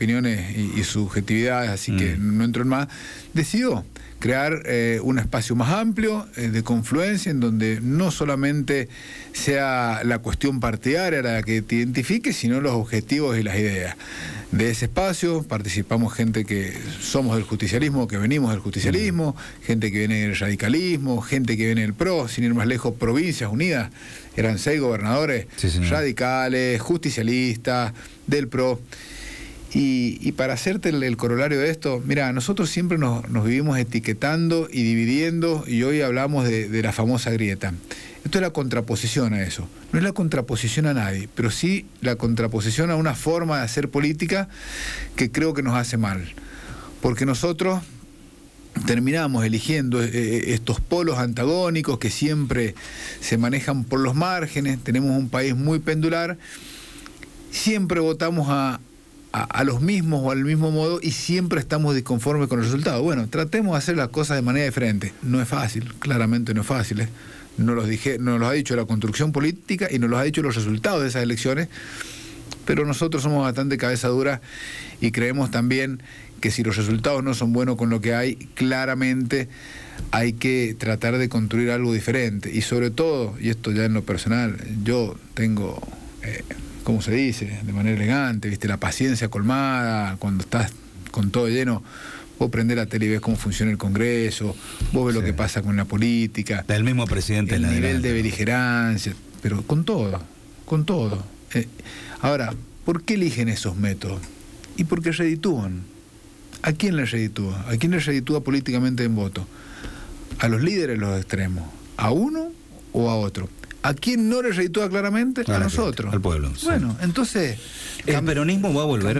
opiniones y subjetividades, así que no entro en más, decidió crear un espacio más amplio de confluencia en donde no solamente sea la cuestión partidaria la que te identifique, sino los objetivos y las ideas. De ese espacio participamos gente que somos del justicialismo, que venimos del justicialismo, gente que viene del radicalismo, gente que viene del PRO, sin ir más lejos, Provincias Unidas, eran 6 gobernadores radicales, justicialistas, del PRO. Y para hacerte el corolario de esto, mira, nosotros siempre nos vivimos etiquetando y dividiendo, y hoy hablamos de la famosa grieta. Esto es la contraposición a eso. No es la contraposición a nadie, pero sí la contraposición a una forma de hacer política que creo que nos hace mal. Porque nosotros terminamos eligiendo estos polos antagónicos que siempre se manejan por los márgenes. Tenemos un país muy pendular. Siempre votamos a los mismos o al mismo modo y siempre estamos disconformes con el resultado. Bueno, tratemos de hacer las cosas de manera diferente. No es fácil, claramente no es fácil, Nos lo ha dicho la construcción política y nos lo ha dicho los resultados de esas elecciones, pero nosotros somos bastante cabeza dura y creemos también que si los resultados no son buenos con lo que hay, claramente hay que tratar de construir algo diferente. Y sobre todo, y esto ya en lo personal, yo tengo... ¿cómo se dice? De manera elegante, ¿viste? La paciencia colmada, cuando estás con todo lleno, vos prendés la tele y ves cómo funciona el Congreso, vos ves lo que pasa con la política. El mismo presidente. El nivel de beligerancia, pero con todo, con todo. Ahora, ¿por qué eligen esos métodos? Y porque reditúan. ¿A quién le reditúa? ¿A quién le reditúa políticamente en voto? A los líderes de los extremos. ¿A uno o a otro? ¿A quién no le reditúa claramente? A nosotros. Al pueblo. Bueno, entonces... El peronismo va a volver,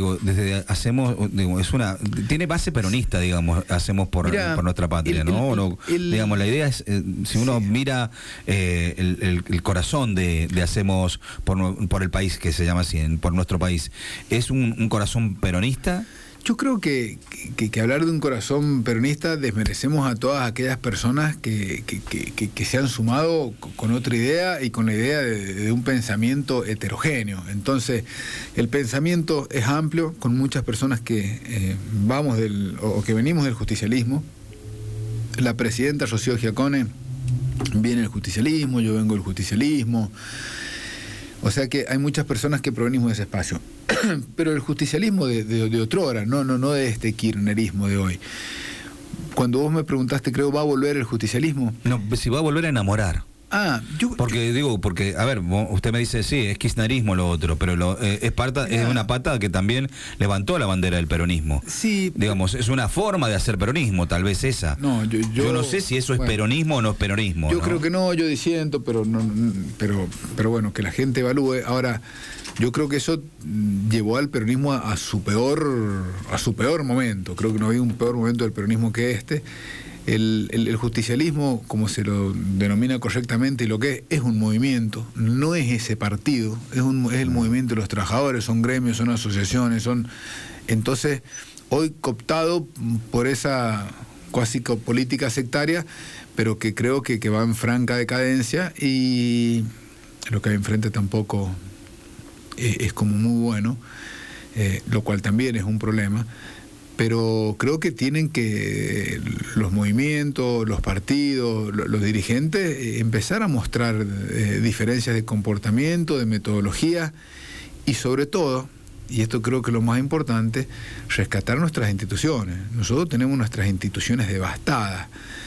tiene base peronista, digamos, hacemos por nuestra patria, ¿no? Digamos, la idea es, si uno mira el corazón de hacemos por el país, que se llama así, por nuestro país, ¿es un corazón peronista? Yo creo que hablar de un corazón peronista desmerecemos a todas aquellas personas que se han sumado con otra idea y con la idea de un pensamiento heterogéneo. Entonces, el pensamiento es amplio, con muchas personas que que venimos del justicialismo. La presidenta Rocío Giacone viene del justicialismo, yo vengo del justicialismo. O sea que hay muchas personas que provenimos de ese espacio. Pero el justicialismo de otrora, no de este kirchnerismo de hoy. Cuando vos me preguntaste, creo, ¿va a volver el justicialismo? No, si va a volver a enamorar. Porque, a ver, usted me dice, sí, es kirchnerismo lo otro, pero es una pata que también levantó la bandera del peronismo. Sí. Digamos, es una forma de hacer peronismo, tal vez esa. No, yo no sé si eso es peronismo o no es peronismo. Yo creo que no, yo disiento, pero bueno, que la gente evalúe. Ahora, yo creo que eso llevó al peronismo a su peor momento. Creo que no había un peor momento del peronismo que este. El justicialismo, como se lo denomina correctamente, lo que es un movimiento, no es ese partido, es el movimiento de los trabajadores, son gremios, son asociaciones, entonces, hoy cooptado por esa cuasi política sectaria, pero que creo que va en franca decadencia, y lo que hay enfrente tampoco es como muy bueno, lo cual también es un problema. Pero creo que tienen que los movimientos, los partidos, los dirigentes empezar a mostrar diferencias de comportamiento, de metodología y sobre todo, y esto creo que es lo más importante, rescatar nuestras instituciones. Nosotros tenemos nuestras instituciones devastadas.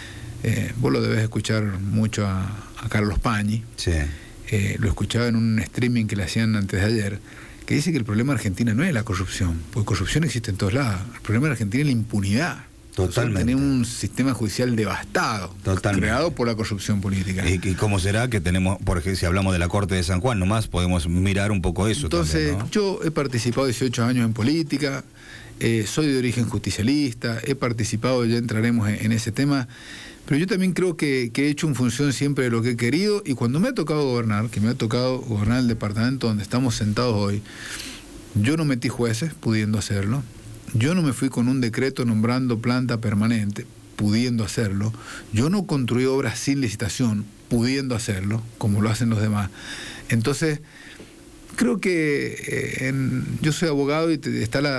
Vos lo debes escuchar mucho a Carlos Pañi. Sí. Lo escuchaba en un streaming que le hacían antes de ayer, que dice que el problema de Argentina no es la corrupción, porque corrupción existe en todos lados. El problema de Argentina es la impunidad. Totalmente. Tenemos un sistema judicial devastado, creado por la corrupción política. ¿Y cómo será que tenemos, por ejemplo, si hablamos de la Corte de San Juan, nomás podemos mirar un poco eso? Entonces, también, ¿no? Yo he participado 18 años en política, soy de origen justicialista, he participado, ya entraremos en ese tema, pero yo también creo que he hecho en función siempre de lo que he querido, y cuando me ha tocado gobernar, que me ha tocado gobernar el departamento donde estamos sentados hoy, yo no metí jueces pudiendo hacerlo, yo no me fui con un decreto nombrando planta permanente pudiendo hacerlo, yo no construí obras sin licitación pudiendo hacerlo, como lo hacen los demás. Entonces, creo que yo soy abogado y está